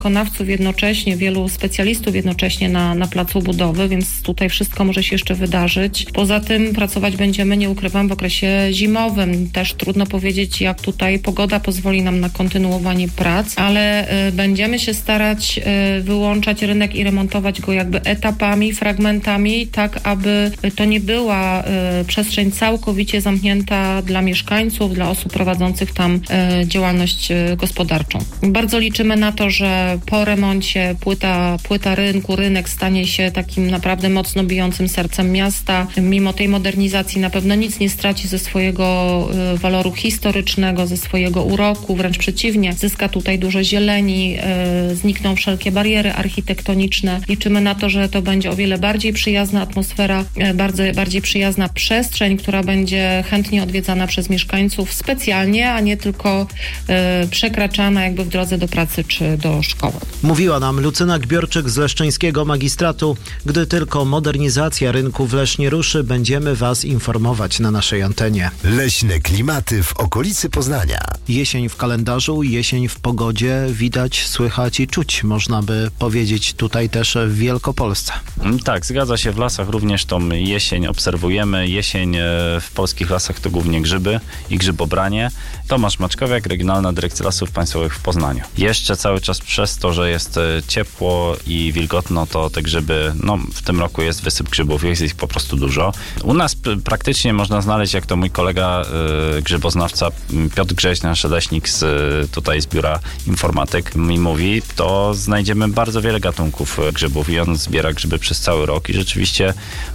wykonawców jednocześnie, wielu specjalistów jednocześnie na placu budowy, więc tutaj wszystko może się jeszcze wydarzyć. Poza tym pracować będziemy, nie ukrywam, w okresie zimowym. Też trudno powiedzieć, jak tutaj pogoda pozwoli nam na kontynuowanie prac, ale będziemy się starać wyłączać rynek i remontować go jakby etapami, fragmentami, tak aby to nie była przestrzeń całkowicie zamknięta dla mieszkańców, dla osób prowadzących tam działalność gospodarczą. Bardzo liczymy na to, że po remoncie płyta rynku, rynek stanie się takim naprawdę mocno bijącym sercem miasta. Mimo tej modernizacji na pewno nic nie straci ze swojego waloru historycznego, ze swojego uroku, wręcz przeciwnie. Zyska tutaj dużo zieleni, znikną wszelkie bariery architektoniczne. Liczymy na to, że to będzie o wiele bardziej przyjazna atmosfera, bardziej przyjazna przestrzeń, która będzie chętnie odwiedzana przez mieszkańców specjalnie, a nie tylko przekraczana jakby w drodze do pracy czy do szkoły. Mówiła nam Lucyna Gbiorczyk z Leszczyńskiego Magistratu. Gdy tylko modernizacja rynku w Lesznie ruszy, będziemy Was informować na naszej antenie. Leśne klimaty w okolicy Poznania. Jesień w kalendarzu, jesień w pogodzie widać, słychać i czuć, można by powiedzieć, tutaj też w Wielkopolsce. Tak, zgadza się, w lasach również tą jesień obserwujemy. Jesień w polskich lasach to głównie grzyby i grzybobranie. Tomasz Maczkowiak, Regionalna Dyrekcja Lasów Państwowych w Poznaniu. Jeszcze cały czas przez to, że jest ciepło i wilgotno, to te grzyby, w tym roku jest wysyp grzybów, jest ich po prostu dużo. U nas praktycznie można znaleźć, jak to mój kolega grzyboznawca Piotr Grześ, nasz leśnik tutaj z Biura Informatyk mi mówi, to znajdziemy bardzo wiele gatunków grzybów i on zbiera grzyby przez cały rok i rzeczywiście,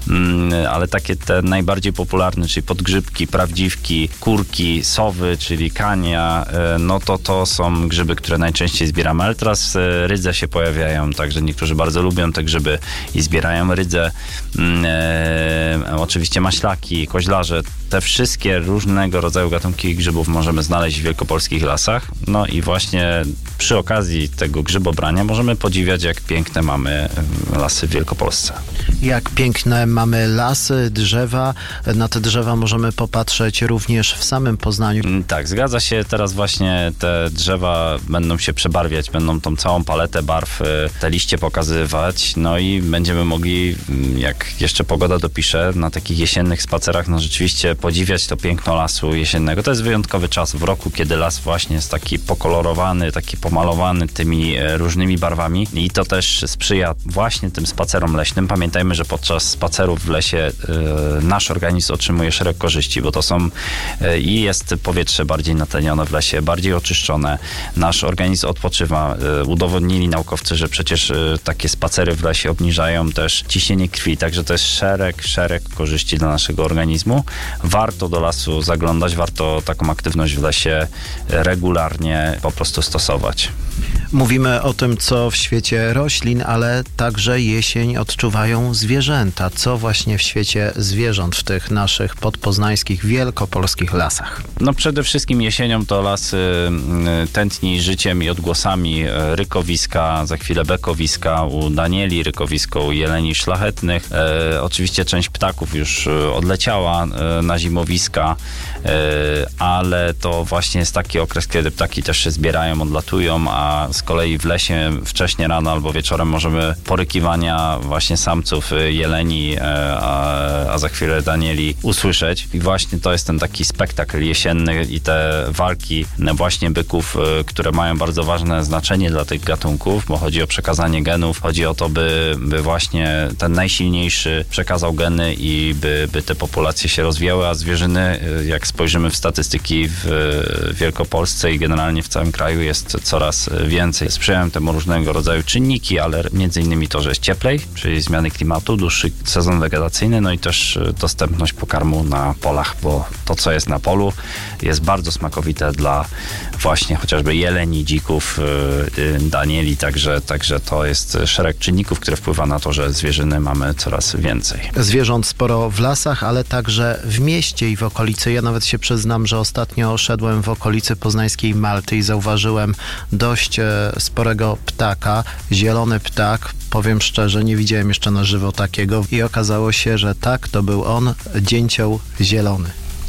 ale takie te najbardziej popularne, czyli podgrzybki, prawdziwki, kurki, sowy, czyli kania, to są grzyby, które najczęściej zbieramy, ale teraz rydze się pojawiają, także niektórzy bardzo lubią te grzyby i zbierają rydzę. Oczywiście maślaki, koźlarze, te wszystkie różnego rodzaju gatunki grzybów możemy znaleźć w wielkopolskich lasach. No i właśnie przy okazji tego grzybobrania możemy podziwiać, jak piękne mamy lasy w Wielkopolsce. Jak piękne mamy lasy, drzewa. Na te drzewa możemy popatrzeć również w samym Poznaniu. Tak, zgadza się. Teraz właśnie te drzewa będą się przebarwiać, będą tą całą paletę barw, te liście pokazywać. No i będziemy mogli, jak jeszcze pogoda dopisze, na takich jesiennych spacerach, rzeczywiście podziwiać to piękno lasu jesiennego. To jest wyjątkowy czas w roku, kiedy las właśnie jest taki pokolorowany, taki pomalowany tymi różnymi barwami i to też sprzyja właśnie tym spacerom leśnym. Pamiętajmy, że podczas spacerów w lesie nasz organizm otrzymuje szereg korzyści, bo to są i jest powietrze bardziej natlenione w lesie, bardziej oczyszczone. Nasz organizm odpoczywa. Udowodnili naukowcy, że przecież takie spacery w lesie obniżają też ciśnienie krwi, także to jest szereg korzyści dla naszego organizmu. Warto do lasu zaglądać, warto taką aktywność w lesie regularnie po prostu stosować. Mówimy o tym, co w świecie roślin, ale także jesień odczuwają zwierzęta. Co właśnie w świecie zwierząt w tych naszych podpoznańskich, wielkopolskich lasach? Przede wszystkim jesienią to las tętni życiem i odgłosami rykowiska, za chwilę bekowiska, u danieli rykowisko, u jeleni szlachetnych. Oczywiście część ptaków już odleciała na zimowiska, ale to właśnie jest taki okres, kiedy ptaki też się zbierają, odlatują, a z kolei w lesie wcześnie rano albo wieczorem możemy porykiwania właśnie samców jeleni, a za chwilę danieli usłyszeć. I właśnie to jest ten taki spektakl jesienny i te walki właśnie byków, które mają bardzo ważne znaczenie dla tych gatunków, bo chodzi o przekazanie genów, chodzi o to, by właśnie ten najsilniejszy przekazał geny i by te populacje się rozwijały, a zwierzyny, jak spojrzymy w statystyki w Wielkopolsce i generalnie w całym kraju, jest coraz więcej. Sprzyjają temu różnego rodzaju czynniki, ale między innymi to, że jest cieplej, czyli zmiany klimatu, dłuższy sezon wegetacyjny, i też dostępność pokarmu na polach, bo to, co jest na polu, jest bardzo smakowite dla właśnie chociażby jeleni, dzików, danieli, także to jest szereg czynników, które wpływa na to, że zwierzyny mamy coraz więcej. Zwierząt sporo w lasach, ale także w mieście i w okolicy. Ja nawet się przyznam, że ostatnio szedłem w okolicy poznańskiej Malty i zauważyłem dość sporego ptaka, zielony ptak. Powiem szczerze, nie widziałem jeszcze na żywo takiego i okazało się, że tak, to był on, dzięcioł zielony.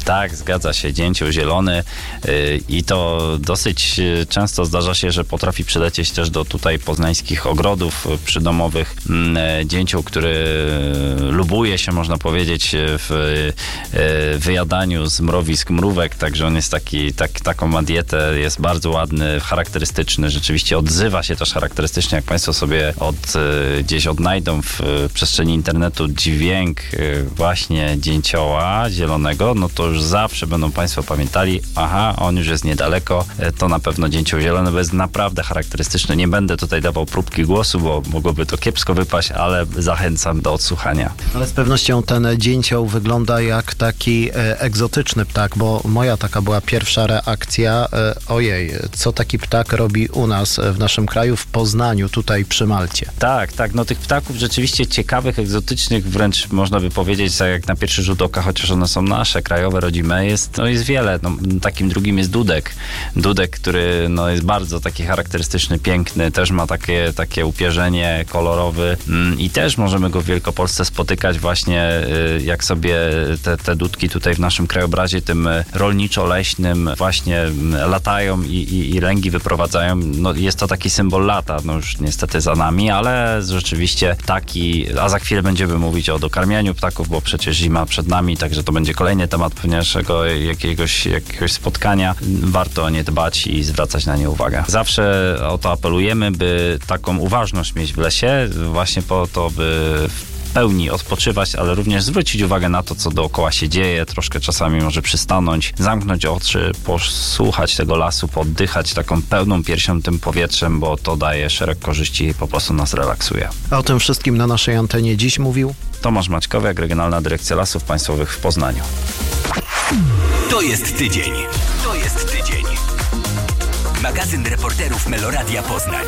Tak, zgadza się. Dzięcioł zielony i to dosyć często zdarza się, że potrafi przylecieć też do tutaj poznańskich ogrodów przydomowych. Dzięcioł, który lubuje się, można powiedzieć, w wyjadaniu z mrowisk mrówek, także on jest taką ma dietę, jest bardzo ładny, charakterystyczny, rzeczywiście odzywa się też charakterystycznie, jak Państwo sobie gdzieś odnajdą w przestrzeni internetu dźwięk właśnie dzięcioła zielonego, no to już zawsze będą Państwo pamiętali, aha, on już jest niedaleko, to na pewno dzięcioł zielony, bo jest naprawdę charakterystyczny. Nie będę tutaj dawał próbki głosu, bo mogłoby to kiepsko wypaść, ale zachęcam do odsłuchania. Ale z pewnością ten dzięcioł wygląda jak taki egzotyczny ptak, bo moja taka była pierwsza reakcja, ojej, co taki ptak robi u nas w naszym kraju, w Poznaniu, tutaj przy Malcie. Tak, no tych ptaków rzeczywiście ciekawych, egzotycznych, wręcz można by powiedzieć, tak jak na pierwszy rzut oka, chociaż one są nasze, krajowe, rodzime, jest wiele. No, takim drugim jest dudek. Dudek, który jest bardzo taki charakterystyczny, piękny, też ma takie upierzenie kolorowy i też możemy go w Wielkopolsce spotykać właśnie, jak sobie te dudki tutaj w naszym krajobrazie tym rolniczo-leśnym właśnie latają i lęgi wyprowadzają. No, jest to taki symbol lata, no już niestety za nami, ale rzeczywiście a za chwilę będziemy mówić o dokarmianiu ptaków, bo przecież zima przed nami, także to będzie kolejny temat pewniejszego jakiegoś spotkania. Warto o nie dbać i zwracać na nie uwagę. Zawsze o to apelujemy, by taką uważność mieć w lesie, właśnie po to, by w pełni odpoczywać, ale również zwrócić uwagę na to, co dookoła się dzieje, troszkę czasami może przystanąć, zamknąć oczy, posłuchać tego lasu, poddychać taką pełną piersią tym powietrzem, bo to daje szereg korzyści i po prostu nas relaksuje. A o tym wszystkim na naszej antenie dziś mówił Tomasz Maćkowiak, Regionalna Dyrekcja Lasów Państwowych w Poznaniu. To jest tydzień. Magazyn reporterów Meloradia Poznań.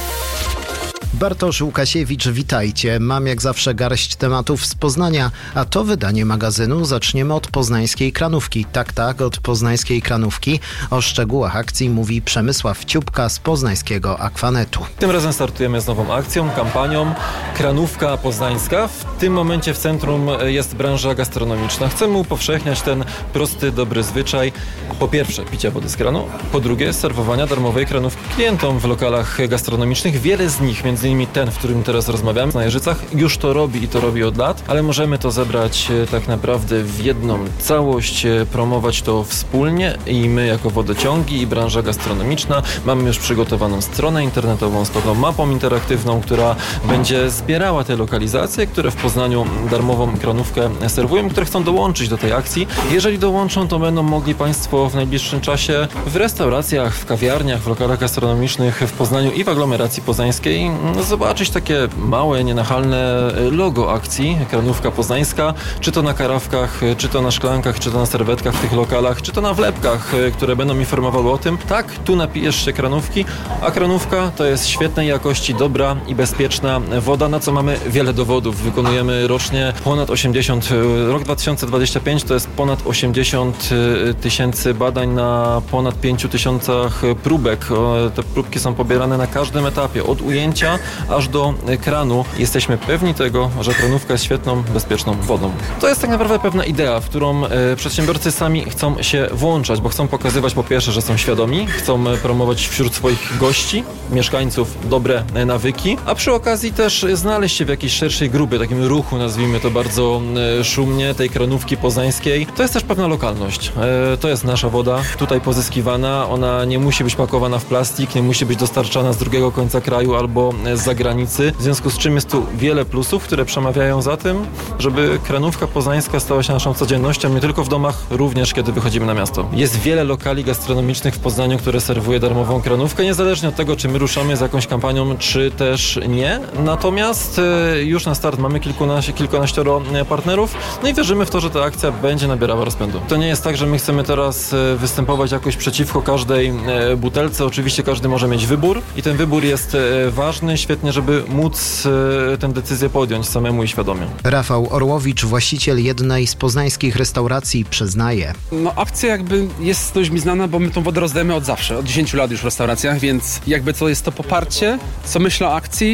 Bartosz Łukasiewicz, witajcie. Mam jak zawsze garść tematów z Poznania, a to wydanie magazynu zaczniemy od poznańskiej Kranówki. Tak, od poznańskiej Kranówki. O szczegółach akcji mówi Przemysław Ciupka z poznańskiego Akwanetu. Tym razem startujemy z nową akcją, kampanią Kranówka Poznańska. W tym momencie w centrum jest branża gastronomiczna. Chcemy upowszechniać ten prosty, dobry zwyczaj. Po pierwsze, picia wody z kranu. Po drugie, serwowania darmowej kranówki klientom w lokalach gastronomicznych. Wiele z nich, między innymi ten, w którym teraz rozmawiamy, na Jeżycach, już to robi i to robi od lat, ale możemy to zebrać tak naprawdę w jedną całość, promować to wspólnie i my jako wodociągi i branża gastronomiczna mamy już przygotowaną stronę internetową z pewną mapą interaktywną, która będzie zbierała te lokalizacje, które w Poznaniu darmową kranówkę serwują, które chcą dołączyć do tej akcji. Jeżeli dołączą, to będą mogli Państwo w najbliższym czasie w restauracjach, w kawiarniach, w lokalach gastronomicznych w Poznaniu i w aglomeracji poznańskiej zobaczyć takie małe, nienachalne logo akcji Kranówka Poznańska, czy to na karawkach, czy to na szklankach, czy to na serwetkach w tych lokalach, czy to na wlepkach, które będą informowały o tym, tak, tu napijesz się kranówki, a kranówka to jest świetnej jakości, dobra i bezpieczna woda, na co mamy wiele dowodów. Wykonujemy rocznie ponad 80, rok 2025 to jest ponad 80 tysięcy badań na ponad 5 tysiącach próbek. Te próbki są pobierane na każdym etapie, od ujęcia aż do kranu. Jesteśmy pewni tego, że kranówka jest świetną, bezpieczną wodą. To jest tak naprawdę pewna idea, w którą przedsiębiorcy sami chcą się włączać, bo chcą pokazywać po pierwsze, że są świadomi, chcą promować wśród swoich gości, mieszkańców dobre nawyki, a przy okazji też znaleźć się w jakiejś szerszej grupie, takim ruchu, nazwijmy to bardzo szumnie, tej kranówki poznańskiej. To jest też pewna lokalność. To jest nasza woda, tutaj pozyskiwana, ona nie musi być pakowana w plastik, nie musi być dostarczana z drugiego końca kraju albo z zagranicy, w związku z czym jest tu wiele plusów, które przemawiają za tym, żeby kranówka poznańska stała się naszą codziennością, nie tylko w domach, również kiedy wychodzimy na miasto. Jest wiele lokali gastronomicznych w Poznaniu, które serwuje darmową kranówkę, niezależnie od tego, czy my ruszamy z jakąś kampanią, czy też nie. Natomiast już na start mamy kilkanaścioro partnerów, no i wierzymy w to, że ta akcja będzie nabierała rozpędu. To nie jest tak, że my chcemy teraz występować jakoś przeciwko każdej butelce. Oczywiście każdy może mieć wybór i ten wybór jest ważny, świetnie, żeby móc tę decyzję podjąć samemu i świadomie. Rafał Orłowicz, właściciel jednej z poznańskich restauracji, przyznaje. No akcja jakby jest dość mi znana, bo my tą wodę rozdajemy od zawsze, od 10 lat już w restauracjach, więc jakby to jest to poparcie, co myślę o akcji,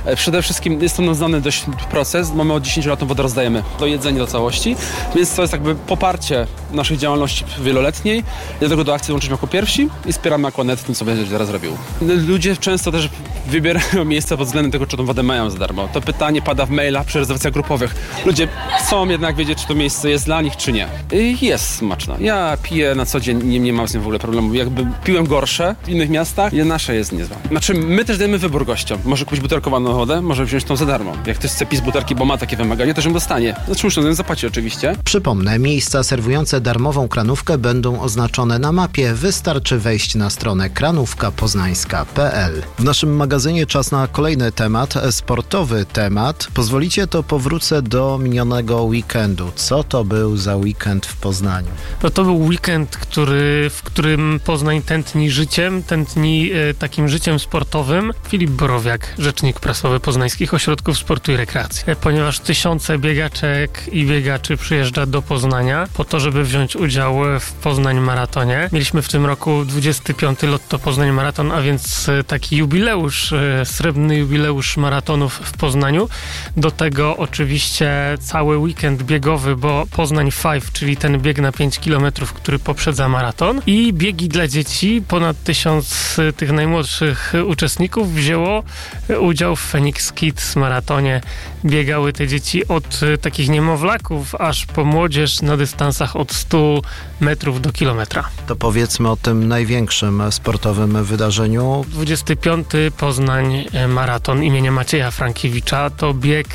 Przede wszystkim jest to nam znany dość proces. Mamy od 10 lat wodę rozdajemy do jedzenia, do całości, więc to jest jakby poparcie naszej działalności wieloletniej. Dlatego do akcji dołączyliśmy jako pierwsi i wspieramy Aquanet w tym, co będzie teraz robił. Ludzie często też wybierają miejsca pod względem tego, czy tą wodę mają za darmo. To pytanie pada w mailach przy rezerwacjach grupowych. Ludzie chcą jednak wiedzieć, czy to miejsce jest dla nich, czy nie. Jest smaczna. Ja piję na co dzień, nie mam z tym w ogóle problemu. Jakby piłem gorsze w innych miastach, nasze jest niezła. Znaczy, my też dajemy wybór gościom. Może kupić butelkowaną wodę, może wziąć tą za darmo. Jak ktoś chce pić z butelki, bo ma takie wymagania, to ją dostanie. Znaczy, muszę zapłacić oczywiście. Przypomnę, miejsca serwujące darmową kranówkę będą oznaczone na mapie. Wystarczy wejść na stronę kranówkapoznańska.pl. W naszym magazynie czas na kolejny temat, sportowy temat. Pozwolicie, to powrócę do minionego weekendu. Co to był za weekend w Poznaniu? No to był weekend, w którym Poznań tętni życiem, takim życiem sportowym. Filip Borowiak, rzecznik prasowy Poznańskich Ośrodków Sportu i Rekreacji. Ponieważ tysiące biegaczek i biegaczy przyjeżdża do Poznania po to, żeby wziąć udział w Poznań Maratonie. Mieliśmy w tym roku 25. Lotto Poznań Maraton, a więc taki jubileusz, srebrny jubileusz maratonów w Poznaniu. Do tego oczywiście cały weekend biegowy, bo Poznań 5, czyli ten bieg na 5 km, który poprzedza maraton, i biegi dla dzieci. Ponad 1000 tych najmłodszych uczestników wzięło udział w Phoenix Kids maratonie. Biegały te dzieci od takich niemowlaków aż po młodzież na dystansach od 100 metrów do kilometra. To powiedzmy o tym największym sportowym wydarzeniu. 25. Poznań Maraton imienia Macieja Frankiewicza to bieg,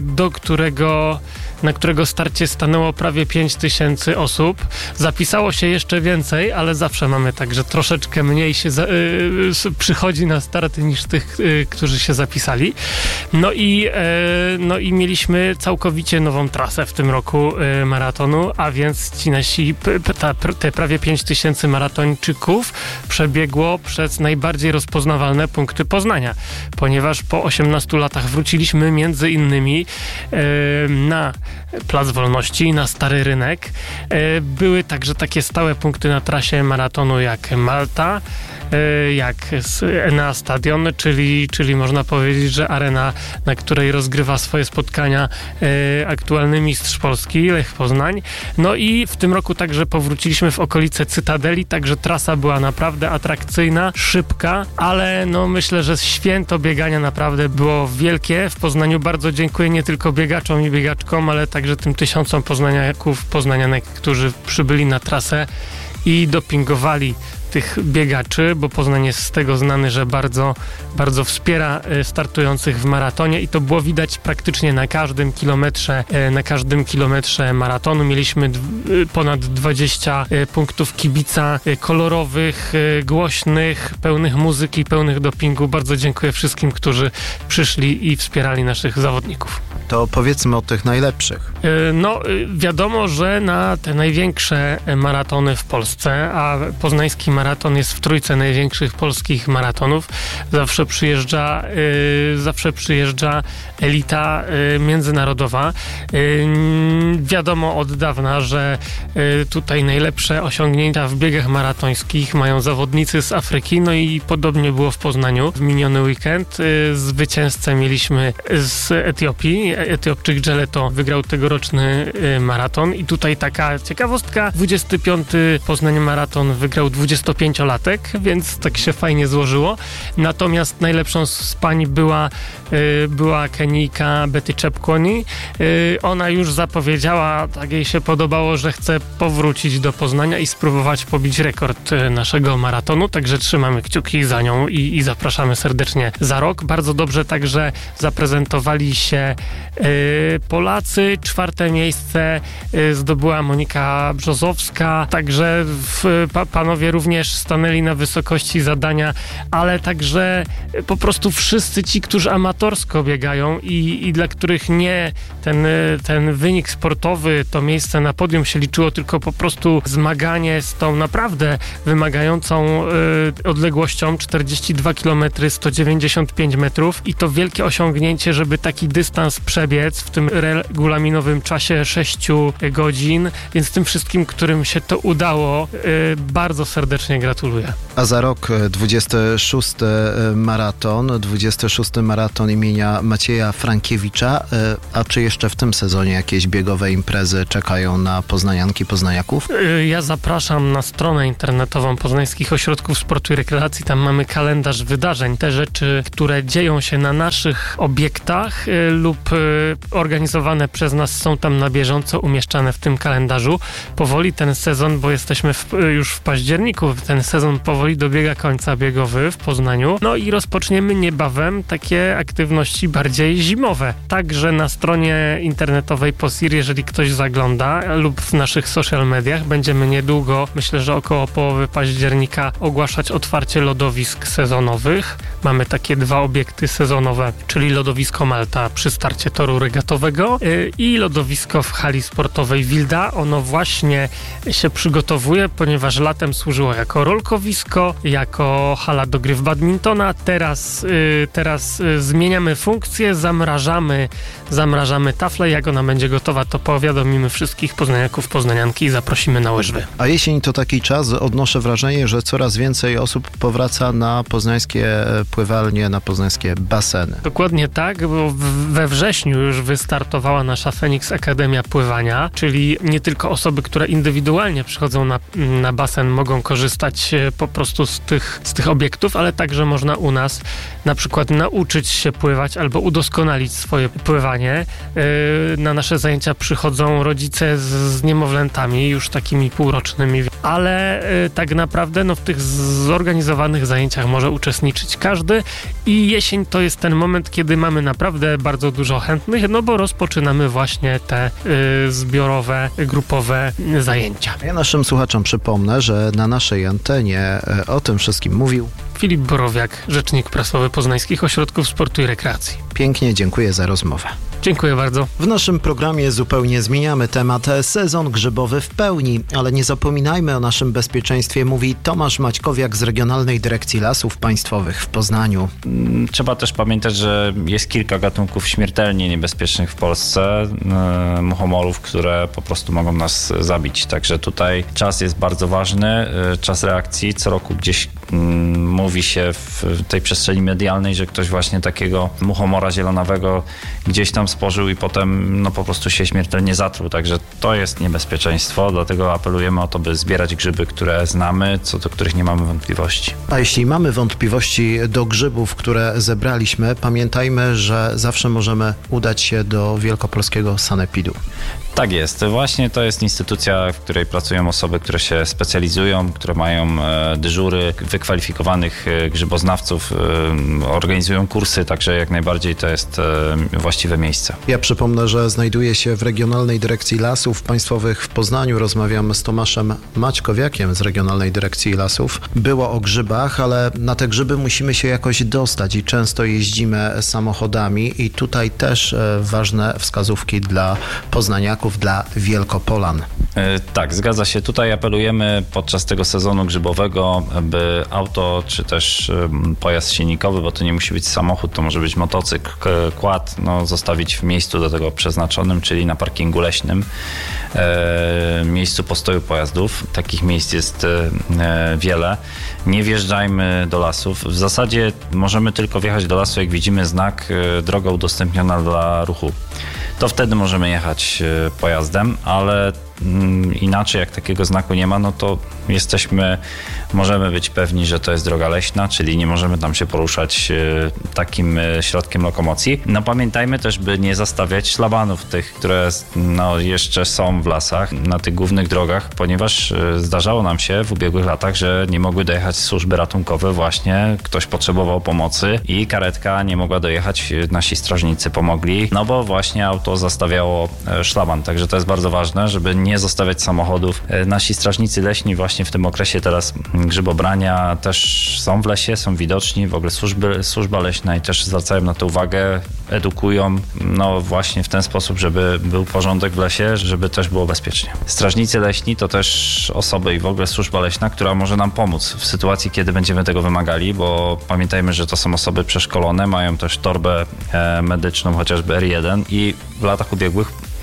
na którego starcie stanęło prawie 5000 osób. Zapisało się jeszcze więcej, ale zawsze mamy tak, że troszeczkę mniej się przychodzi na starty niż tych, którzy się zapisali. No i mieliśmy całkowicie nową trasę w tym roku maratonu, a więc te prawie 5000 maratończyków przebiegło przez najbardziej rozpoznawalne punkty Poznania, ponieważ po 18 latach wróciliśmy między innymi na Plac Wolności, na Stary Rynek. Były także takie stałe punkty na trasie maratonu jak Malta, jak Enea Stadion, czyli można powiedzieć, że arena, na której rozgrywa swoje spotkania aktualny mistrz Polski, Lech Poznań. No i w tym roku także powróciliśmy w okolice Cytadeli, także trasa była naprawdę atrakcyjna, szybka, ale myślę, że święto biegania naprawdę było wielkie. W Poznaniu bardzo dziękuję nie tylko biegaczom i biegaczkom, ale także tym tysiącom poznanianek, którzy przybyli na trasę i dopingowali tych biegaczy, bo Poznań jest z tego znany, że bardzo, bardzo wspiera startujących w maratonie i to było widać praktycznie na każdym kilometrze maratonu. Mieliśmy ponad 20 punktów kibica kolorowych, głośnych, pełnych muzyki, pełnych dopingu. Bardzo dziękuję wszystkim, którzy przyszli i wspierali naszych zawodników. To powiedzmy o tych najlepszych. Wiadomo, że na te największe maratony w Polsce, a poznański maraton jest w trójce największych polskich maratonów, zawsze przyjeżdża elita międzynarodowa. Wiadomo od dawna, że tutaj najlepsze osiągnięcia w biegach maratońskich mają zawodnicy z Afryki, no i podobnie było w Poznaniu w miniony weekend. Zwycięzcę mieliśmy z Etiopii. Etiopczyk Dżeleto wygrał tegoroczny maraton i tutaj taka ciekawostka, 25. Poznań Maraton wygrał 25-latek, więc tak się fajnie złożyło. Natomiast najlepszą z pań była Kenijka Betty Chepkwony. Ona już zapowiedziała, tak jej się podobało, że chce powrócić do Poznania i spróbować pobić rekord naszego maratonu, także trzymamy kciuki za nią i zapraszamy serdecznie za rok. Bardzo dobrze także zaprezentowali się Polacy. 4. miejsce zdobyła Monika Brzozowska, także panowie również stanęli na wysokości zadania, ale także po prostu wszyscy ci, którzy amatorsko biegają i dla których nie ten wynik sportowy, to miejsce na podium się liczyło, tylko po prostu zmaganie z tą naprawdę wymagającą odległością 42 km, 195 metrów i to wielkie osiągnięcie, żeby taki dystans przebiec w tym regulaminowym czasie 6 godzin, więc tym wszystkim, którym się to udało, bardzo serdecznie serdecznie gratuluję. A za rok 26 maraton imienia Macieja Frankiewicza. A czy jeszcze w tym sezonie jakieś biegowe imprezy czekają na poznanianki, poznaniaków? Ja zapraszam na stronę internetową Poznańskich Ośrodków Sportu i Rekreacji. Tam mamy kalendarz wydarzeń. Te rzeczy, które dzieją się na naszych obiektach lub organizowane przez nas, są tam na bieżąco umieszczane w tym kalendarzu. Powoli ten sezon, bo jesteśmy już w październiku, ten sezon powoli dobiega końca biegowy w Poznaniu. No i rozpoczniemy niebawem takie aktywności bardziej zimowe. Także na stronie internetowej POSIR, jeżeli ktoś zagląda, lub w naszych social mediach, będziemy niedługo, myślę, że około połowy października, ogłaszać otwarcie lodowisk sezonowych. Mamy takie 2 obiekty sezonowe, czyli lodowisko Malta przy starcie toru regatowego i lodowisko w hali sportowej Wilda. Ono właśnie się przygotowuje, ponieważ latem służyło jako rolkowisko, jako hala do gry w badmintona. Teraz zmieniamy funkcję, zamrażamy taflę. Jak ona będzie gotowa, to powiadomimy wszystkich poznaniaków, poznanianki i zaprosimy na łyżwy. A jesień to taki czas, odnoszę wrażenie, że coraz więcej osób powraca na poznańskie pływalnie, na poznańskie baseny. Dokładnie tak, bo we wrześniu już wystartowała nasza Feniks Akademia Pływania, czyli nie tylko osoby, które indywidualnie przychodzą na basen, mogą korzystać po prostu z tych obiektów, ale także można u nas na przykład nauczyć się pływać albo udoskonalić swoje pływanie. Na nasze zajęcia przychodzą rodzice z niemowlętami, już takimi półrocznymi, ale tak naprawdę w tych zorganizowanych zajęciach może uczestniczyć każdy i jesień to jest ten moment, kiedy mamy naprawdę bardzo dużo chętnych, bo rozpoczynamy właśnie te zbiorowe, grupowe zajęcia. Ja naszym słuchaczom przypomnę, że na naszej antenie o tym wszystkim mówił Filip Borowiak, rzecznik prasowy Poznańskich Ośrodków Sportu i Rekreacji. Pięknie dziękuję za rozmowę. Dziękuję bardzo. W naszym programie zupełnie zmieniamy temat. Sezon grzybowy w pełni, ale nie zapominajmy o naszym bezpieczeństwie, mówi Tomasz Maćkowiak z Regionalnej Dyrekcji Lasów Państwowych w Poznaniu. Trzeba też pamiętać, że jest kilka gatunków śmiertelnie niebezpiecznych w Polsce, muchomorów, które po prostu mogą nas zabić. Także tutaj czas jest bardzo ważny, czas reakcji. Co roku gdzieś mówi się w tej przestrzeni medialnej, że ktoś właśnie takiego muchomora zielonawego gdzieś tam spożył i potem po prostu się śmiertelnie zatruł. Także to jest niebezpieczeństwo, dlatego apelujemy o to, by zbierać grzyby, które znamy, co do których nie mamy wątpliwości. A jeśli mamy wątpliwości do grzybów, które zebraliśmy, pamiętajmy, że zawsze możemy udać się do Wielkopolskiego Sanepidu. Tak jest. Właśnie to jest instytucja, w której pracują osoby, które się specjalizują, które mają dyżury wykwalifikowanych grzyboznawców, organizują kursy, także jak najbardziej to jest właściwe miejsce. Ja przypomnę, że znajduję się w Regionalnej Dyrekcji Lasów Państwowych w Poznaniu. Rozmawiam z Tomaszem Maćkowiakiem z Regionalnej Dyrekcji Lasów. Było o grzybach, ale na te grzyby musimy się jakoś dostać i często jeździmy samochodami i tutaj też ważne wskazówki dla poznaniaków, dla Wielkopolan. Tak, zgadza się. Tutaj apelujemy podczas tego sezonu grzybowego, by auto czy też pojazd silnikowy, bo to nie musi być samochód, to może być motocykl, quad, zostawić w miejscu do tego przeznaczonym, czyli na parkingu leśnym, miejscu postoju pojazdów. Takich miejsc jest wiele. Nie wjeżdżajmy do lasów. W zasadzie możemy tylko wjechać do lasu, jak widzimy znak droga udostępniona dla ruchu. To wtedy możemy jechać pojazdem, ale inaczej jak takiego znaku nie ma, to możemy być pewni, że to jest droga leśna, czyli nie możemy tam się poruszać takim środkiem lokomocji. Pamiętajmy też, by nie zastawiać szlabanów tych, które jeszcze są w lasach, na tych głównych drogach, ponieważ zdarzało nam się w ubiegłych latach, że nie mogły dojechać służby ratunkowe, właśnie ktoś potrzebował pomocy i karetka nie mogła dojechać, nasi strażnicy pomogli, bo właśnie auto zastawiało szlaban, także to jest bardzo ważne, żeby nie zostawiać samochodów. Nasi strażnicy leśni właśnie w tym okresie teraz grzybobrania też są w lesie, są widoczni, w ogóle służba leśna i też zwracają na to uwagę, edukują, właśnie w ten sposób, żeby był porządek w lesie, żeby też było bezpiecznie. Strażnicy leśni to też osoby i w ogóle służba leśna, która może nam pomóc w sytuacji, kiedy będziemy tego wymagali, bo pamiętajmy, że to są osoby przeszkolone, mają też torbę medyczną, chociażby R1 i w latach ubiegłych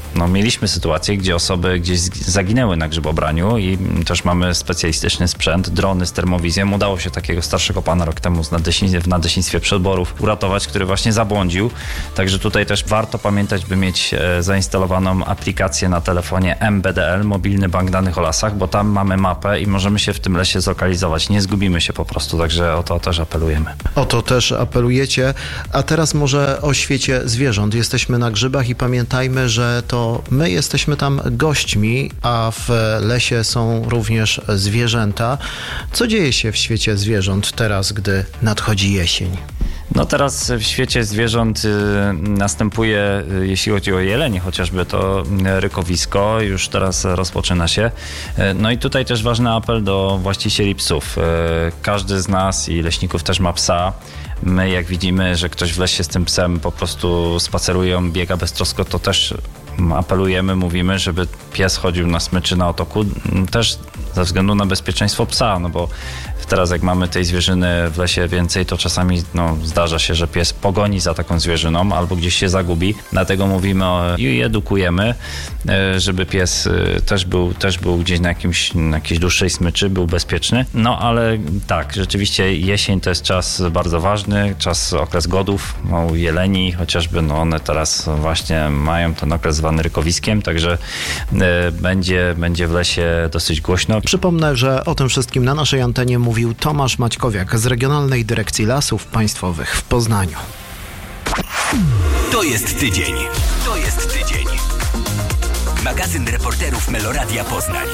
mieliśmy sytuację, gdzie osoby gdzieś zaginęły na grzybobraniu i też mamy specjalistyczny sprzęt, drony z termowizją. Udało się takiego starszego pana rok temu w nadleśnictwie Przedborów uratować, który właśnie zabłądził. Także tutaj też warto pamiętać, by mieć zainstalowaną aplikację na telefonie MBDL, Mobilny Bank Danych o Lasach, bo tam mamy mapę i możemy się w tym lesie zlokalizować. Nie zgubimy się po prostu, także o to też apelujemy. O to też apelujecie. A teraz może o świecie zwierząt. Jesteśmy na grzybach i pamiętajmy, że to my jesteśmy tam gośćmi, a w lesie są również zwierzęta. Co dzieje się w świecie zwierząt teraz, gdy nadchodzi jesień? Teraz w świecie zwierząt następuje, jeśli chodzi o jelenie chociażby, to rykowisko, już teraz rozpoczyna się. I tutaj też ważny apel do właścicieli psów. Każdy z nas i leśników też ma psa. My jak widzimy, że ktoś w lesie z tym psem po prostu spaceruje, biega beztrosko, to też apelujemy, mówimy, żeby pies chodził na smyczy, na otoku, też ze względu na bezpieczeństwo psa, bo teraz jak mamy tej zwierzyny w lesie więcej, to czasami zdarza się, że pies pogoni za taką zwierzyną albo gdzieś się zagubi. Dlatego mówimy i edukujemy, żeby pies też był gdzieś na jakiejś dłuższej smyczy, był bezpieczny. Ale tak, rzeczywiście jesień to jest czas bardzo ważny, okres godów, jeleni chociażby, one teraz właśnie mają ten okres zwany rykowiskiem, także będzie w lesie dosyć głośno. Przypomnę, że o tym wszystkim na naszej antenie mówił Tomasz Maćkowiak z Regionalnej Dyrekcji Lasów Państwowych w Poznaniu. To jest tydzień. Magazyn reporterów Meloradia Poznań.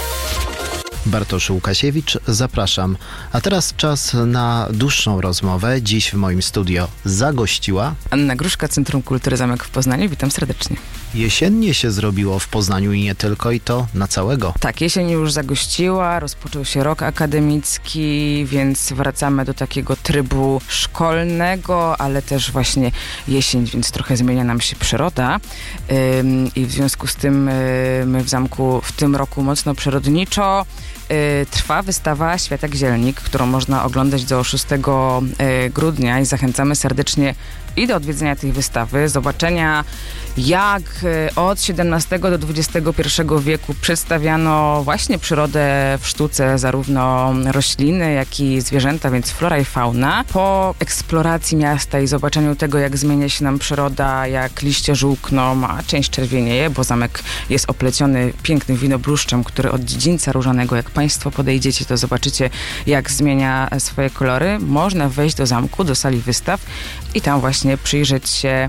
Bartosz Łukasiewicz, zapraszam. A teraz czas na dłuższą rozmowę. Dziś w moim studio zagościła Anna Gruszka, Centrum Kultury Zamek w Poznaniu. Witam serdecznie. Jesiennie się zrobiło w Poznaniu i nie tylko, i to na całego. Tak, jesień już zagościła, rozpoczął się rok akademicki, więc wracamy do takiego trybu szkolnego, ale też właśnie jesień, więc trochę zmienia nam się przyroda i w związku z tym my w zamku w tym roku mocno przyrodniczo trwa wystawa Światek Zielnik, którą można oglądać do 6 grudnia i zachęcamy serdecznie i do odwiedzenia tej wystawy, zobaczenia jak od XVII do XXI wieku przedstawiano właśnie przyrodę w sztuce, zarówno rośliny, jak i zwierzęta, więc flora i fauna. Po eksploracji miasta i zobaczeniu tego, jak zmienia się nam przyroda, jak liście żółkną, a część czerwienieje, bo zamek jest opleciony pięknym winobluszczem, który od dziedzińca różanego, jak Państwo podejdziecie, to zobaczycie, jak zmienia swoje kolory. Można wejść do zamku, do sali wystaw i tam właśnie przyjrzeć się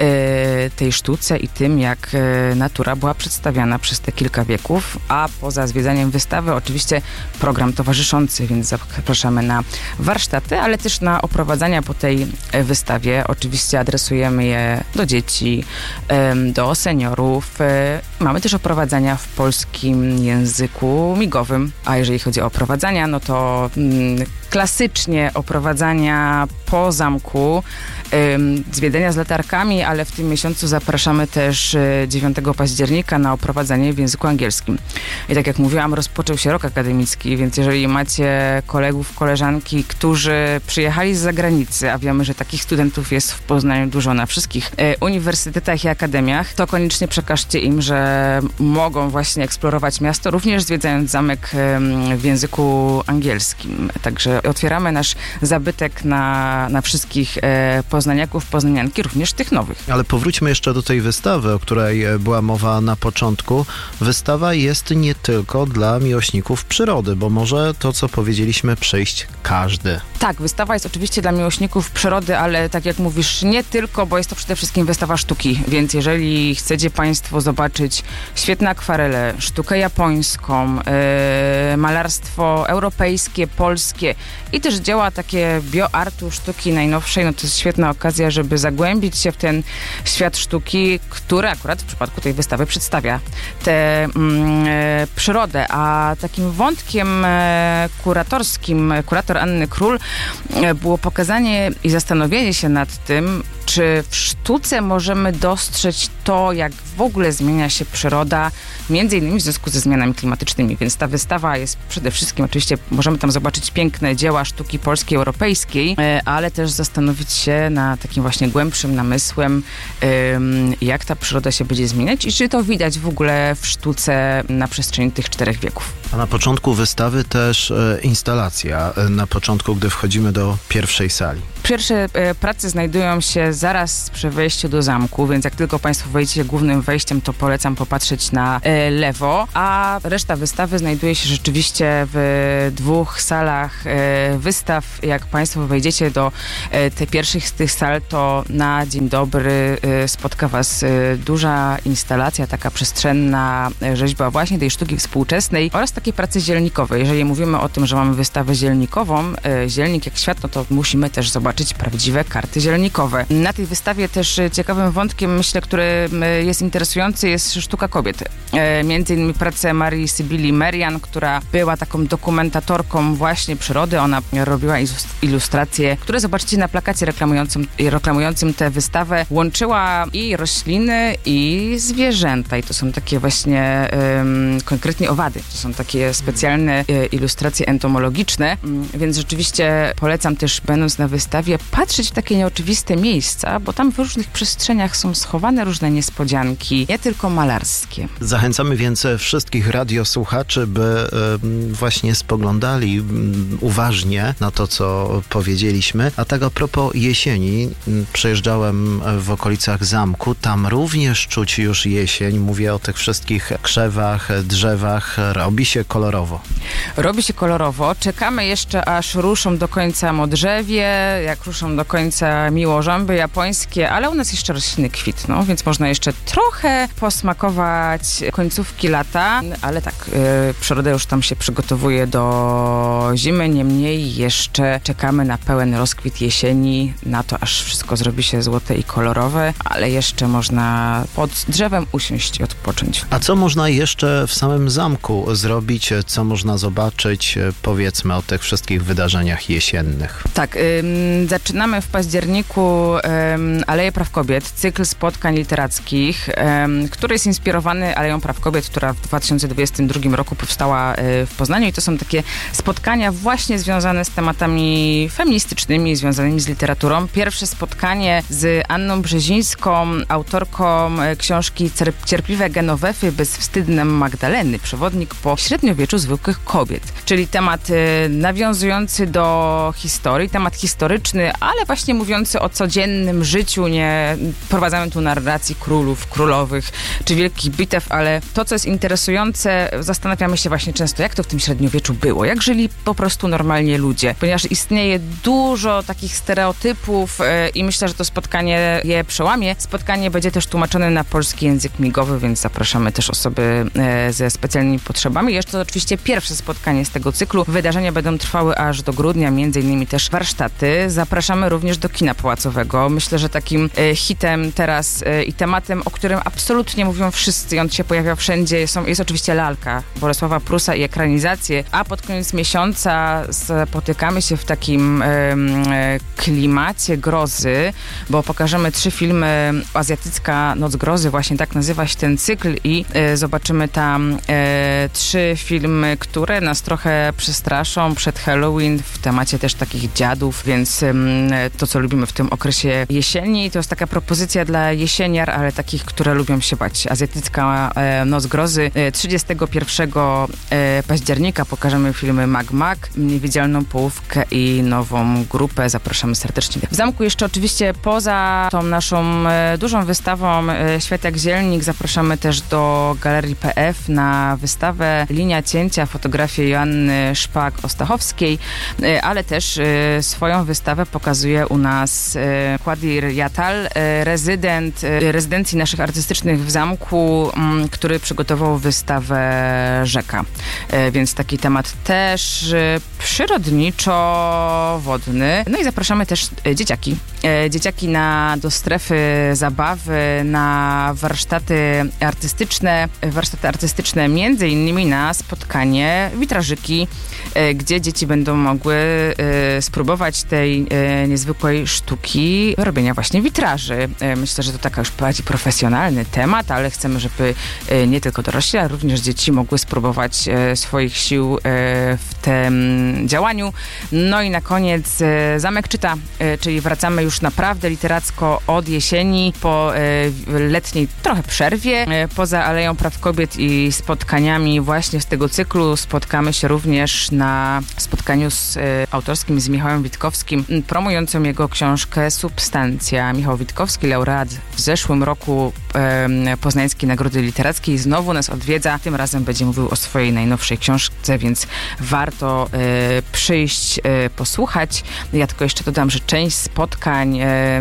tej sztuce i tym, jak natura była przedstawiana przez te kilka wieków, a poza zwiedzaniem wystawy oczywiście program towarzyszący, więc zapraszamy na warsztaty, ale też na oprowadzania po tej wystawie. Oczywiście adresujemy je do dzieci, do seniorów. Mamy też oprowadzania w polskim języku migowym, a jeżeli chodzi o oprowadzania, no to klasycznie oprowadzania po zamku, zwiedzania z latarkami, ale w tym miesiącu zapraszamy też 9 października na oprowadzanie w języku angielskim. I tak jak mówiłam, rozpoczął się rok akademicki, więc jeżeli macie kolegów, koleżanki, którzy przyjechali z zagranicy, a wiemy, że takich studentów jest w Poznaniu dużo na wszystkich uniwersytetach i akademiach, to koniecznie przekażcie im, że mogą właśnie eksplorować miasto, również zwiedzając zamek w języku angielskim. Także otwieramy nasz zabytek na wszystkich poznaniaków, poznanianki, również tych nowych. Ale powróćmy jeszcze do tej wystawy, o której była mowa na początku. Wystawa jest nie tylko dla miłośników przyrody, bo może to, co powiedzieliśmy, przyjść każdy. Tak, wystawa jest oczywiście dla miłośników przyrody, ale tak jak mówisz, nie tylko, bo jest to przede wszystkim wystawa sztuki, więc jeżeli chcecie Państwo zobaczyć świetne akwarele, sztukę japońską, malarstwo europejskie, polskie i też dzieła takie bioartu, sztuki najnowszej, no to jest świetna okazja, żeby zagłębić się w ten świat sztuki, który akurat w przypadku tej wystawy przedstawia tę przyrodę. A takim wątkiem kuratorskim kurator Anny Król było pokazanie i zastanowienie się nad tym, Czy w sztuce możemy dostrzec to, jak w ogóle zmienia się przyroda, między innymi w związku ze zmianami klimatycznymi, więc ta wystawa jest przede wszystkim, oczywiście możemy tam zobaczyć piękne dzieła sztuki polskiej, europejskiej, ale też zastanowić się na takim właśnie głębszym namysłem, jak ta przyroda się będzie zmieniać i czy to widać w ogóle w sztuce na przestrzeni tych 4 wieków. A na początku wystawy też instalacja, na początku, gdy wchodzimy do pierwszej sali. Pierwsze prace znajdują się zaraz przy wejściu do zamku, więc jak tylko Państwo wejdziecie głównym wejściem, to polecam popatrzeć na lewo, a reszta wystawy znajduje się rzeczywiście w 2 salach wystaw. Jak Państwo wejdziecie do tej pierwszych z tych sal, to na dzień dobry spotka Was duża instalacja, taka przestrzenna rzeźba właśnie tej sztuki współczesnej oraz takie prace zielnikowe. Jeżeli mówimy o tym, że mamy wystawę zielnikową, zielnik jak świat, no to musimy też zobaczyć prawdziwe karty zielnikowe. Na tej wystawie też ciekawym wątkiem, myślę, który jest interesujący, jest sztuka kobiet. Między innymi prace Marii Sybilii Merian, która była taką dokumentatorką właśnie przyrody. Ona robiła ilustracje, które zobaczycie na plakacie reklamującym tę wystawę. Łączyła i rośliny, i zwierzęta. I to są takie właśnie konkretnie owady. To są takie specjalne ilustracje entomologiczne, więc rzeczywiście polecam też, będąc na wystawie, patrzeć w takie nieoczywiste miejsca, bo tam w różnych przestrzeniach są schowane różne niespodzianki, nie tylko malarskie. Zachęcamy więc wszystkich radiosłuchaczy, by właśnie spoglądali uważnie na to, co powiedzieliśmy. A tak a propos jesieni, przejeżdżałem w okolicach zamku, tam również czuć już jesień. Mówię o tych wszystkich krzewach, drzewach. Robi się kolorowo. Robi się kolorowo. Czekamy jeszcze, aż ruszą do końca modrzewie, jak ruszą do końca miłożąby japońskie, ale u nas jeszcze rośliny kwitną, więc można jeszcze trochę posmakować końcówki lata, ale tak, przyroda już tam się przygotowuje do zimy, niemniej jeszcze czekamy na pełen rozkwit jesieni, na to, aż wszystko zrobi się złote i kolorowe, ale jeszcze można pod drzewem usiąść i odpocząć. A co można jeszcze w samym zamku zrobić? Co można zobaczyć? Powiedzmy o tych wszystkich wydarzeniach jesiennych. Tak, zaczynamy w październiku Aleję Praw Kobiet, cykl spotkań literackich, który jest inspirowany Aleją Praw Kobiet, która w 2022 roku powstała w Poznaniu i to są takie spotkania właśnie związane z tematami feministycznymi, związanymi z literaturą. Pierwsze spotkanie z Anną Brzezińską, autorką książki Cierpliwe Genowefy bezwstydne Magdaleny, przewodnik po średniowieczu zwykłych kobiet, czyli temat nawiązujący do historii, temat historyczny, ale właśnie mówiący o codziennym życiu, nie prowadzamy tu narracji królów, królowych czy wielkich bitew, ale to, co jest interesujące, zastanawiamy się właśnie często, jak to w tym średniowieczu było, jak żyli po prostu normalnie ludzie, ponieważ istnieje dużo takich stereotypów i myślę, że to spotkanie je przełamie. Spotkanie będzie też tłumaczone na polski język migowy, więc zapraszamy też osoby ze specjalnymi potrzebami. Jeszcze to oczywiście pierwsze spotkanie z tego cyklu. Wydarzenia będą trwały aż do grudnia, między innymi też warsztaty. Zapraszamy również do kina pałacowego. Myślę, że takim hitem teraz i tematem, o którym absolutnie mówią wszyscy i on się pojawia wszędzie, jest oczywiście Lalka Bolesława Prusa i ekranizacje, a pod koniec miesiąca spotykamy się w takim klimacie grozy, bo pokażemy 3 filmy. Azjatycka Noc Grozy, właśnie tak nazywa się ten cykl i zobaczymy tam 3 filmy, które nas trochę przestraszą przed Halloween w temacie też takich dziadów, więc to, co lubimy w tym okresie jesieni, to jest taka propozycja dla jesieniar, ale takich, które lubią się bać. Azjatycka Noc Grozy. 31 października pokażemy filmy Mag Mag, Niewidzialną Połówkę i Nową Grupę. Zapraszamy serdecznie. W zamku jeszcze oczywiście poza tą naszą dużą wystawą Świat jak zielnik zapraszamy też do Galerii PF na wystawę Linia cięcia, fotografię Joanny Szpak-Ostachowskiej, ale też swoją wystawę pokazuje u nas Kładir Jatal, rezydent rezydencji naszych artystycznych w zamku, który przygotował wystawę Rzeka. Więc taki temat też przyrodniczo-wodny. No i zapraszamy też dzieciaki dzieciaki do strefy zabawy, na warsztaty artystyczne, między innymi na spotkanie witrażyki, gdzie dzieci będą mogły spróbować tej niezwykłej sztuki robienia właśnie witraży. Myślę, że to taka już bardziej profesjonalny temat, ale chcemy, żeby nie tylko dorośli, ale również dzieci mogły spróbować swoich sił w tym działaniu. No i na koniec Zamek czyta, czyli wracamy już naprawdę literacko od jesieni, po letniej trochę przerwie. Poza Aleją Praw Kobiet i spotkaniami właśnie z tego cyklu spotkamy się również na spotkaniu autorskim z Michałem Witkowskim, promującym jego książkę Substancja. Michał Witkowski, laureat w zeszłym roku Poznańskiej Nagrody Literackiej, znowu nas odwiedza. Tym razem będzie mówił o swojej najnowszej książce, więc warto przyjść, posłuchać. Ja tylko jeszcze dodam, że część spotkań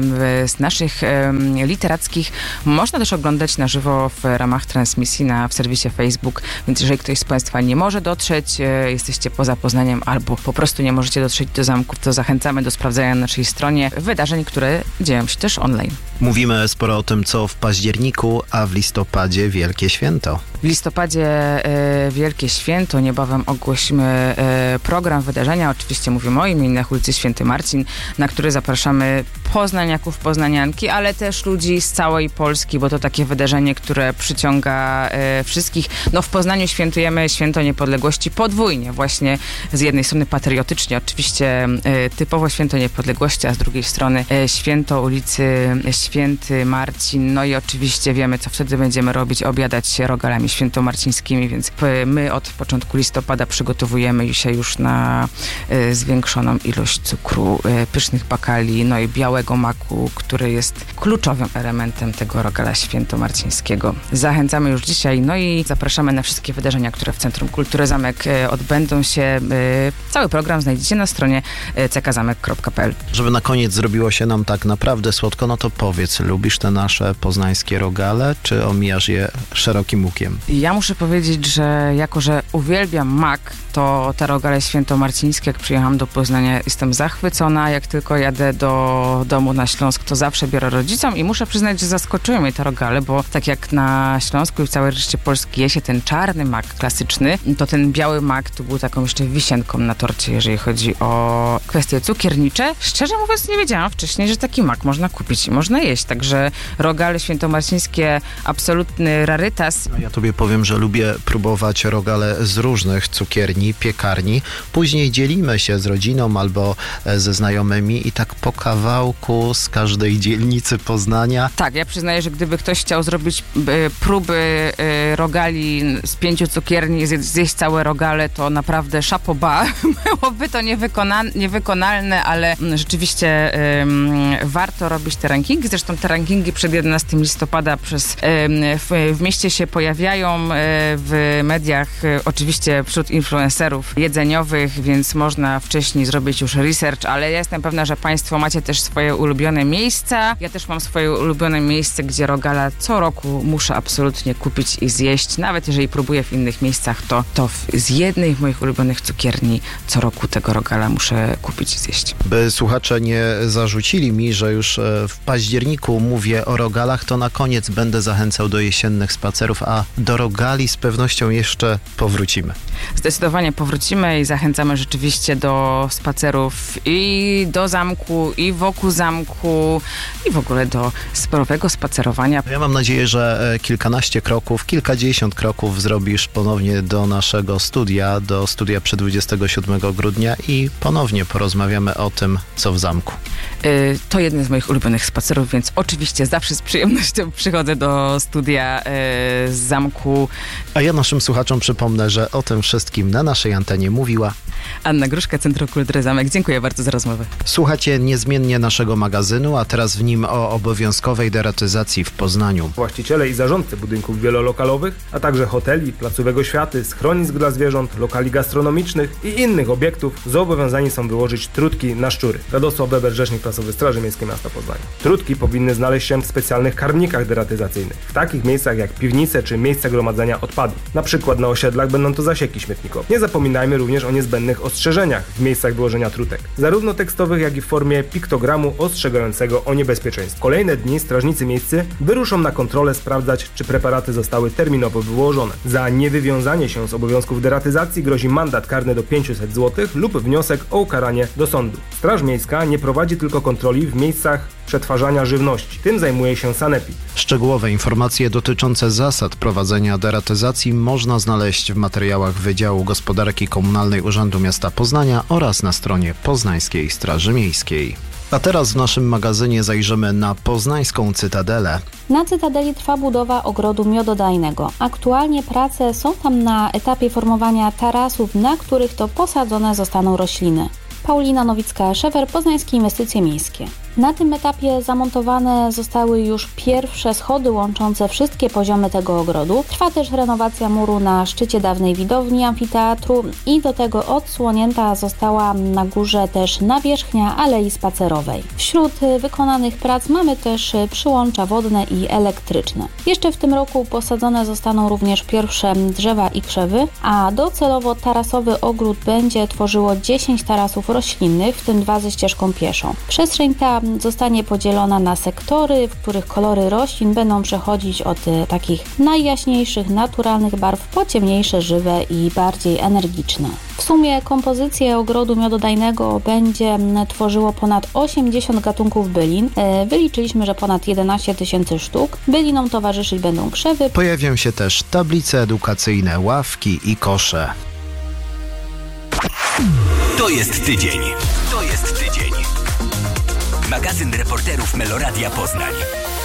z naszych literackich można też oglądać na żywo w ramach transmisji w serwisie Facebook, więc jeżeli ktoś z Państwa nie może dotrzeć, jesteście poza Poznaniem albo po prostu nie możecie dotrzeć do zamków, to zachęcamy do sprawdzania na naszej stronie wydarzeń, które dzieją się też online. Mówimy sporo o tym, co w październiku, a w listopadzie Wielkie Święto. W listopadzie Wielkie Święto, niebawem ogłosimy program wydarzenia. Oczywiście mówimy o imieninach ulicy Święty Marcin, na który zapraszamy poznaniaków, poznanianki, ale też ludzi z całej Polski, bo to takie wydarzenie, które przyciąga wszystkich. No w Poznaniu świętujemy Święto Niepodległości podwójnie, właśnie z jednej strony patriotycznie, oczywiście typowo Święto Niepodległości, a z drugiej strony Święto ulicy Święty Marcin. No i oczywiście wiemy, co wtedy będziemy robić, obiadać się rogalami świętomarcińskimi, więc my od początku listopada przygotowujemy się już na zwiększoną ilość cukru, pysznych bakali, no i białego maku, który jest kluczowym elementem tego rogala świętomarcińskiego. Zachęcamy już dzisiaj, no i zapraszamy na wszystkie wydarzenia, które w Centrum Kultury Zamek odbędą się. Cały program znajdziecie na stronie ckzamek.pl. Żeby na koniec zrobiło się nam tak naprawdę słodko, no to powiedz, lubisz te nasze poznańskie rogale, czy omijasz je szerokim łukiem? Ja muszę powiedzieć, że jako, że uwielbiam mak, to te rogale świętomarcińskie, jak przyjechałam do Poznania, jestem zachwycona. Jak tylko jadę do domu na Śląsk, to zawsze biorę rodzicom i muszę przyznać, że zaskoczyły mnie te rogale, bo tak jak na Śląsku i w całej reszcie Polski je się ten czarny mak klasyczny, to ten biały mak to był taką jeszcze wisienką na torcie, jeżeli chodzi o kwestie cukiernicze. Szczerze mówiąc, nie wiedziałam wcześniej, że taki mak można kupić i można jeść, także rogale świętomarcińskie absolutny rarytas. Ja tobie powiem, że lubię próbować rogale z różnych cukierni, piekarni. Później dzielimy się z rodziną albo ze znajomymi i tak po kawałku z każdej dzielnicy Poznania. Tak, ja przyznaję, że gdyby ktoś chciał zrobić próby rogali z 5 cukierni, zjeść całe rogale, to naprawdę chapeau bas. Byłoby to niewykonalne, ale rzeczywiście warto robić te rankingi. Zresztą te rankingi przed 11 listopada w mieście się pojawiają w mediach, oczywiście wśród influencerów jedzeniowych, więc można wcześniej zrobić już research, ale ja jestem pewna, że Państwo macie też swoje ulubione miejsca. Ja też mam swoje ulubione miejsce, gdzie rogala co roku muszę absolutnie kupić i zjeść. Nawet jeżeli próbuję w innych miejscach, to z jednej z moich ulubionych cukierni co roku tego rogala muszę kupić i zjeść. By słuchacze nie zarzucili mi, że już w październiku mówię o rogalach, to na koniec będę zachęcał do jesiennych spacerów, a do rogali z pewnością jeszcze powrócimy. Zdecydowanie powrócimy i zachęcamy rzeczywiście do spacerów i do zamku, i wokół zamku, i w ogóle do sporowego spacerowania. Ja mam nadzieję, że kilkanaście kroków, kilkadziesiąt kroków zrobisz ponownie do naszego studia, do studia przed 27 grudnia i ponownie porozmawiamy o tym, co w zamku. To jeden z moich ulubionych spacerów, więc oczywiście zawsze z przyjemnością przychodzę do studia z zamku. A ja naszym słuchaczom przypomnę, że o tym wszystkim na naszej antenie mówiła Anna Gruszka, Centrum Kultury Zamek. Dziękuję bardzo za rozmowę. Słuchacie niezmiennie naszego magazynu, a teraz w nim o obowiązkowej deratyzacji w Poznaniu. Właściciele i zarządcy budynków wielolokalowych, a także hoteli, placówek oświaty, schronisk dla zwierząt, lokali gastronomicznych i innych obiektów zobowiązani są wyłożyć trutki na szczury. Radosław Beber, rzecznik prasowy Straży Miejskiej Miasta Poznania. Trutki powinny znaleźć się w specjalnych karmnikach deratyzacyjnych, w takich miejscach jak piwnice czy miejsca gromadzenia odpadów. Na przykład na osiedlach będą to zasieki śmietnikowe. Nie zapominajmy również o niezbędnej innych ostrzeżeniach w miejscach wyłożenia trutek, zarówno tekstowych, jak i w formie piktogramu ostrzegającego o niebezpieczeństwie. W kolejne dni strażnicy miejscy wyruszą na kontrolę sprawdzać, czy preparaty zostały terminowo wyłożone. Za niewywiązanie się z obowiązków deratyzacji grozi mandat karny do 500 zł lub wniosek o ukaranie do sądu. Straż Miejska nie prowadzi tylko kontroli w miejscach przetwarzania żywności. Tym zajmuje się sanepid. Szczegółowe informacje dotyczące zasad prowadzenia deratyzacji można znaleźć w materiałach Wydziału Gospodarki Komunalnej Urzędu Miasta Poznania oraz na stronie Poznańskiej Straży Miejskiej. A teraz w naszym magazynie zajrzymy na poznańską Cytadelę. Na Cytadeli trwa budowa ogrodu miododajnego. Aktualnie prace są tam na etapie formowania tarasów, na których to posadzone zostaną rośliny. Paulina Nowicka-Szewer, Poznańskie Inwestycje Miejskie. Na tym etapie zamontowane zostały już pierwsze schody łączące wszystkie poziomy tego ogrodu. Trwa też renowacja muru na szczycie dawnej widowni amfiteatru i do tego odsłonięta została na górze też nawierzchnia alei spacerowej. Wśród wykonanych prac mamy też przyłącza wodne i elektryczne. Jeszcze w tym roku posadzone zostaną również pierwsze drzewa i krzewy, a docelowo tarasowy ogród będzie tworzyło 10 tarasów roślinnych, w tym 2 ze ścieżką pieszą. Przestrzeń ta zostanie podzielona na sektory, w których kolory roślin będą przechodzić od takich najjaśniejszych, naturalnych barw po ciemniejsze, żywe i bardziej energiczne. W sumie kompozycję ogrodu miododajnego będzie tworzyło ponad 80 gatunków bylin. Wyliczyliśmy, że ponad 11 000 sztuk. Bylinom towarzyszyć będą krzewy. Pojawią się też tablice edukacyjne, ławki i kosze. To jest tydzień. Magazyn reporterów Meloradia Poznań.